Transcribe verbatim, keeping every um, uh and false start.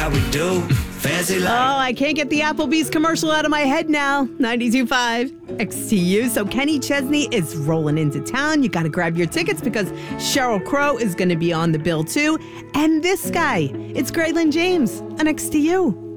How we do? Fancy Oh, life. I can't get the Applebee's commercial out of my head now. ninety-two point five X T U. So Kenny Chesney is rolling into town. You got to grab your tickets because Sheryl Crow is going to be on the bill too. And this guy, it's Graylin James on X T U.